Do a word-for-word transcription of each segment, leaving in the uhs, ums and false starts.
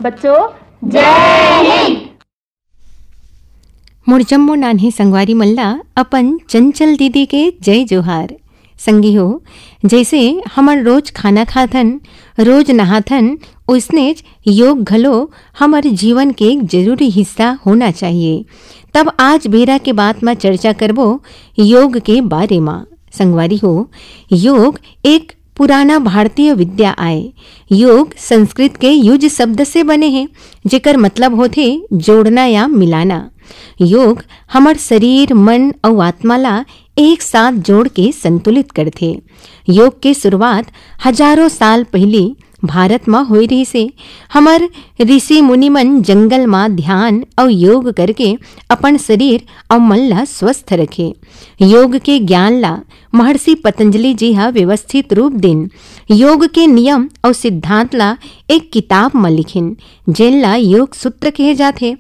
बच्चों जय हिंद। मुरजम्मो नान्हे संगवारी मल्ला अपन चंचल दीदी के जय जोहार। संगी हो, जैसे हमर रोज खाना खाथन, रोज नहाथन, उसनेज योग घलो हमर जीवन के एक जरूरी हिस्सा होना चाहिए। तब आज बेरा के बात में चर्चा करबो योग के बारे में। संगवारी हो, योग एक पुराना भारतीय विद्या आए। योग संस्कृत के युज शब्द से बने हैं, जेकर मतलब होते जोड़ना या मिलाना। योग हमर शरीर, मन और आत्मा ला एक साथ जोड़ के संतुलित करते। योग के शुरुआत हजारों साल पहले भारत में हुई रही से। हमर ऋषि मुनि मन जंगल में ध्यान और योग करके अपन शरीर और मन ला स्वस्थ रखे। योग के ज्ञान ला महर्षि पतंजलि जी हा व्यवस्थित रूप दिन योग के नियम और सिद्धांत ला एक किताब में लिखिन, जेन ला योग सूत्र कहे जाते।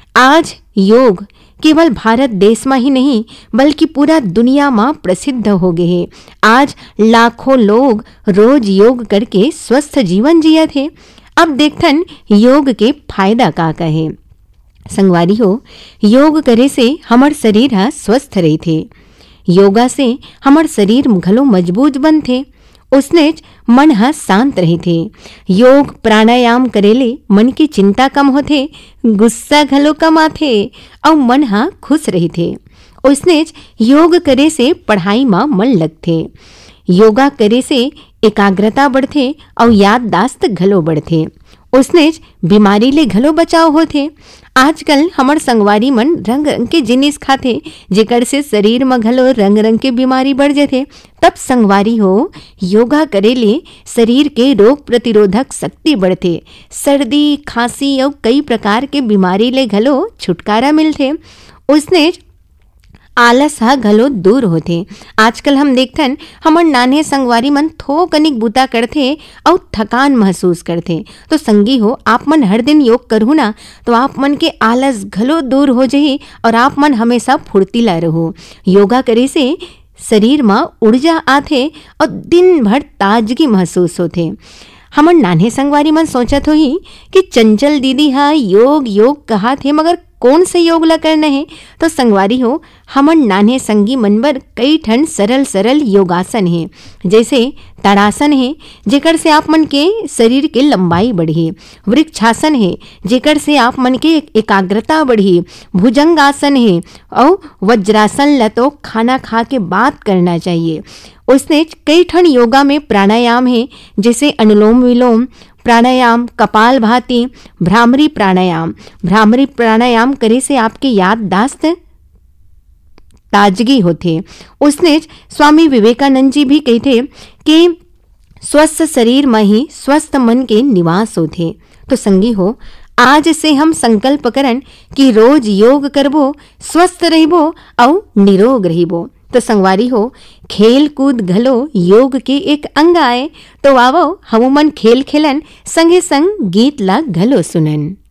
आज योग केवल भारत देश में ही नहीं बल्कि पूरा दुनिया में प्रसिद्ध हो गए हैं। आज लाखों लोग रोज योग करके स्वस्थ जीवन जिया थे। अब देखथन योग के फायदा का कहे। संगवारी हो, योग करे से हमर शरीर हा स्वस्थ रही थे। योगा से हमर शरीर घलो मजबूत बन थे। उसने मन हा शांत रही थे। योग प्राणायाम करेले मन की चिंता कम होते, गुस्सा घलो कम आथे और मन हा खुश रही थे। उसने योग करे से पढ़ाई में मन लगथे। योगा करे से एकाग्रता बढ़थे और याददाश्त घलो बढ़थे। उसने बीमारी ले घलो बचाव होथे। आजकल हमर संगवारी मन रंग रंग के जिनिस खाते, जेकर से शरीर में घलो रंग रंग के बीमारी बढ़ जाते। तब संगवारी हो, योगा करे ले शरीर के रोग प्रतिरोधक शक्ति बढ़ते। सर्दी, खांसी और कई प्रकार के बीमारी ले घलो छुटकारा मिलते। उसने आलस हा घलो दूर होते। आजकल हम देखथन हमर नान्हे संगवारी मन थोक अनिक बूता करथे और थकान महसूस करथे। तो संगी हो, आप मन हर दिन योग करहु ना, तो आप मन के आलस घलो दूर हो जाही और आप मन हमेशा फुर्तीला रहो। योगा करे से शरीर में ऊर्जा आथे और दिन भर ताजगी महसूस होथे। हमर नान्हे संगवारी मन सोचत होही कि चंचल दीदी हा योग योग कहा थे, मगर कौन से योग ला करना है। तो संगवारी हो, हमर नान्हे संगी मन बर कई ठन सरल सरल योगासन है। जैसे ताड़ासन है, जेकर से आप मन के शरीर के लंबाई बढ़ी। वृक्षासन है, जेकर से आप मन के एकाग्रता बढ़ी। भुजंगासन है और वज्रासन ला तो खाना खा के बात करना चाहिए। उसने कई ठन योगा में प्राणायाम है, जैसे अनुलोम विलोम प्राणायाम, कपाल भाती, भ्रामरी प्राणायाम। भ्रामरी प्राणायाम करे से आपकी याददाश्त ताजगी होते। उसने स्वामी विवेकानंद जी भी कहते कि स्वस्थ शरीर में ही स्वस्थ मन के निवास होते। तो संगी हो, आज से हम संकल्प करन कि रोज योग करबो, स्वस्थ रहबो और निरोग रहबो। तो संगवारी हो, खेल कूद घलो योग के एक अंग आए। तो आवो हम मन खेल खेलन, संगे संग गीत ला घलो सुनन।